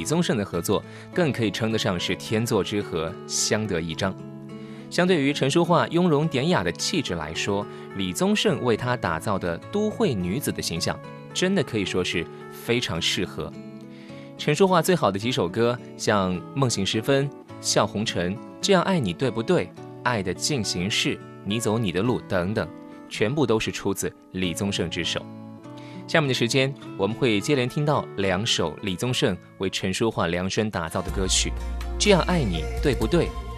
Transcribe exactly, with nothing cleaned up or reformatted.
李宗盛的合作，更可以称得上是天作之合，相得益彰。相对于陈淑桦雍容典雅的气质来说，李宗盛为她打造的都会女子的形象，真的可以说是非常适合。陈淑桦最好的几首歌，像《梦醒时分》、《笑红尘》、《这样爱你对不对》、《爱的进行式》、《你走你的路》等等，全部都是出自李宗盛之手。下面的时间，我们会接连听到两首李宗盛为陈淑桦量身打造的歌曲，《这样爱你对不对》